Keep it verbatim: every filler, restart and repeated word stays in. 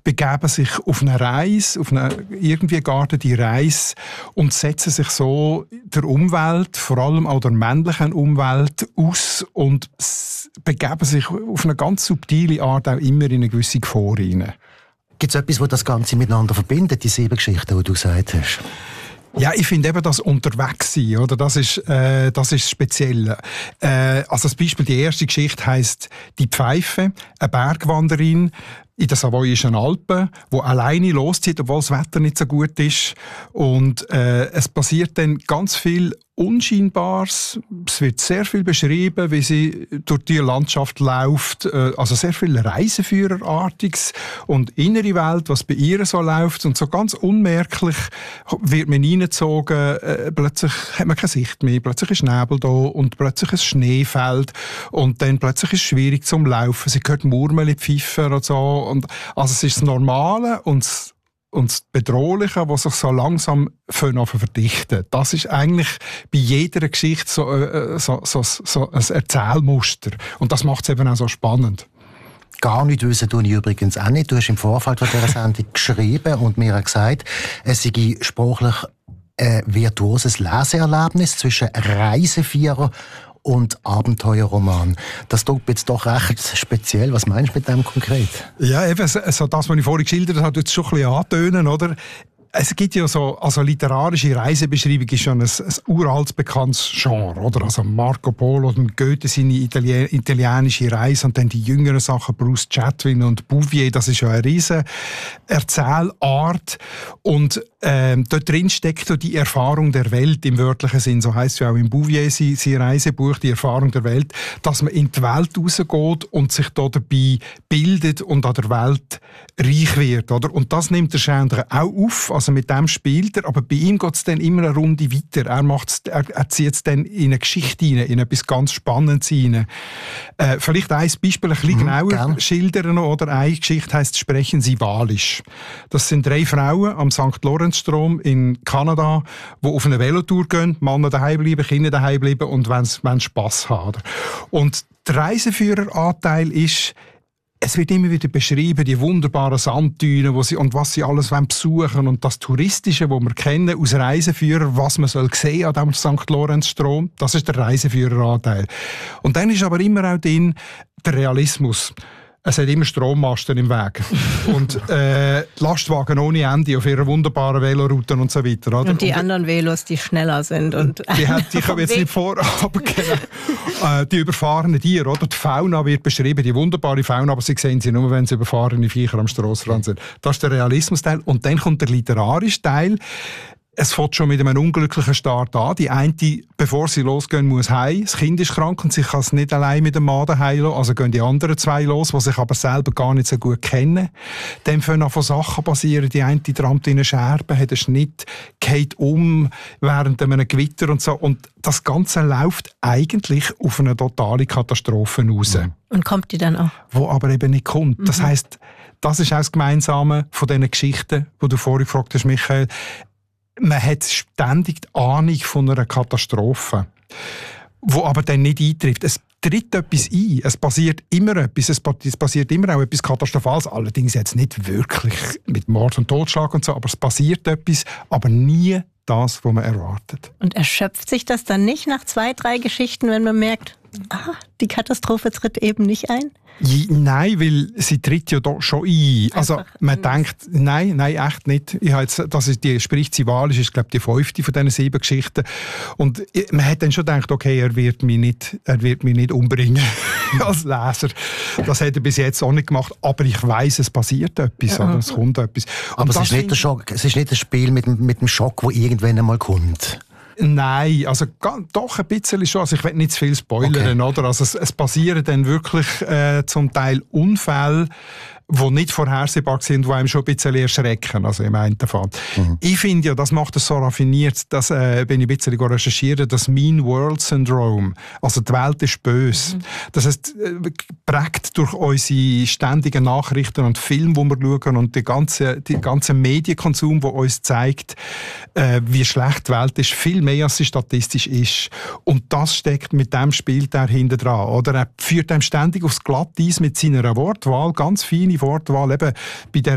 begeben sich auf eine Reise, auf eine irgendwie geartete Reise und setzen sich so der Umwelt, vor allem auch der männlichen Umwelt, aus und begeben sich auf eine ganz subtile Art auch immer in eine gewisse Gefahr hinein. Gibt es etwas, was das Ganze miteinander verbindet, die sieben Geschichten, die du gesagt hast? Ja, ich finde eben das Unterwegssein, oder? Das ist, äh, das ist speziell. Äh, also, das Beispiel, die erste Geschichte heisst «Die Pfeife», eine Bergwanderin in den savoyischen Alpen, die alleine loszieht, obwohl das Wetter nicht so gut ist. Und äh, es passiert dann ganz viel Unscheinbares. Es wird sehr viel beschrieben, wie sie durch die Landschaft läuft. Äh, also sehr viel Reiseführerartiges und innere Welt, was bei ihr so läuft. Und so ganz unmerklich wird man reingezogen. Äh, plötzlich hat man keine Sicht mehr. Plötzlich ist Nebel da und plötzlich ein Schneefeld. Und dann plötzlich ist es schwierig zum Laufen. Sie hört Murmeln pfeifen und so. Und also es ist das Normale und das, und das Bedrohliche, was sich so langsam verdichten. Das ist eigentlich bei jeder Geschichte so, äh, so, so, so ein Erzählmuster. Und das macht es eben auch so spannend. Gar nicht wissen tue ich übrigens auch nicht. Du hast im Vorfeld von dieser Sendung geschrieben und mir gesagt, es sei sprachlich ein virtuoses Leseerlebnis zwischen Reisevierer und Abenteuerroman. Das tut jetzt doch recht speziell. Was meinst du mit dem konkret? Ja, eben, so das, was ich vorhin geschildert habe, jetzt schon ein bisschen antönen, oder? Es gibt ja so, also literarische Reisebeschreibung ist schon ein, ein uraltes, bekanntes Genre, oder? Also Marco Polo und Goethe seine Italien, italienische Reise und dann die jüngeren Sachen, Bruce Chatwin und Bouvier, das ist ja eine riesen Erzählart. Und ähm, dort drin steckt ja die Erfahrung der Welt im wörtlichen Sinn, so heisst es ja auch im Bouvier sein, sein Reisebuch, die Erfahrung der Welt, dass man in die Welt rausgeht und sich da dabei bildet und an der Welt reich wird, oder? Und das nimmt der Schändler auch auf, also mit dem spielt er, aber bei ihm geht es dann immer eine Runde weiter. Er, macht's, er, er zieht es dann in eine Geschichte hinein, in etwas ganz Spannendes hinein. Äh, vielleicht ein Beispiel ein bisschen mhm, genauer gern. schildern, oder? Eine Geschichte heisst «Sprechen Sie Walisch». Das sind drei Frauen am Sankt Lorenzstrom in Kanada, die auf eine Velotour gehen, Männer daheim bleiben, Kinder daheim bleiben und wollen Spass haben. Und der Reiseführeranteil ist, es wird immer wieder beschrieben, die wunderbaren Sanddünen, wo sie, und was sie alles besuchen wollen. Und das Touristische, das wir kennen aus Reiseführern, was man soll sehen an diesem Sankt Lorenzstrom, das ist der Reiseführeranteil. Und dann ist aber immer auch drin der Realismus. Es hat immer Strommasten im Weg. Und äh, Lastwagen ohne Ende auf ihrer wunderbaren Velorouten und so weiter. Oder? Und die und, anderen Velos, die schneller sind. Und die, hat, die kommen jetzt nicht vor, aber genau. äh, die überfahrenen Tiere, oder? Die Fauna wird beschrieben, die wunderbare Fauna, aber sie sehen sie nur, wenn sie überfahrene Viecher am Strassenrand sind. Das ist der Realismusteil. Und dann kommt der literarische Teil. Es fängt schon mit einem unglücklichen Start an. Die eine, bevor sie losgehen, muss heim. Das Kind ist krank und sie kann es nicht allein mit dem Mann daheim lassen. Also gehen die anderen zwei los, die sich aber selber gar nicht so gut kennen. Dann fangen an von Sachen passieren. Die eine trampt in eine Scherbe, hat einen Schnitt, geht um während einem Gewitter und so. Und das Ganze läuft eigentlich auf eine totale Katastrophe raus. Mhm. Und kommt die dann auch? Wo aber eben nicht kommt. Mhm. Das heisst, das ist auch das Gemeinsame von diesen Geschichten, die du vorhin gefragt hast, Michael. Man hat ständig die Ahnung von einer Katastrophe, die aber dann nicht eintrifft. Es tritt etwas ein, es passiert immer etwas, es passiert immer auch etwas Katastrophales, allerdings jetzt nicht wirklich mit Mord und Totschlag und so, aber es passiert etwas, aber nie das, was man erwartet. Und erschöpft sich das dann nicht nach zwei, drei Geschichten, wenn man merkt, ah, die Katastrophe tritt eben nicht ein? Nein, weil sie tritt ja doch schon ein. Also man anders. denkt, nein, nein, echt nicht. Ich habe jetzt, das ist die «Spricht sie Walisch», ist glaube ich die fünfte von diesen sieben Geschichten. Und man hat dann schon gedacht, okay, er wird mich nicht, er wird mich nicht umbringen als Leser. Das hat er bis jetzt auch nicht gemacht. Aber ich weiss, es passiert etwas, oder? Es kommt etwas. Und aber es ist, nicht der Schock, es ist nicht das Spiel mit, mit dem Schock, der irgendwann einmal kommt. Nein, also doch ein bisschen schon. Also ich will nicht zu viel spoilern, okay. Oder? Also es, es passieren dann wirklich äh, zum Teil Unfälle, die nicht vorhersehbar sind, die einem schon ein bisschen erschrecken, also im einen Fall. Mhm. Ich finde ja, das macht es so raffiniert, dass, äh, bin ich ein bisschen recherchieren, das Mean World Syndrome, also die Welt ist böse. Mhm. Das heisst, äh, prägt durch unsere ständigen Nachrichten und Filme, die wir schauen und die ganze, die ganze Medienkonsum, der uns zeigt, äh, wie schlecht die Welt ist, viel mehr als sie statistisch ist. Und das steckt mit dem Spiel da hinten dran. Oder er führt einem ständig aufs Glatteis mit seiner Wortwahl, ganz feine Wortwahl, eben bei der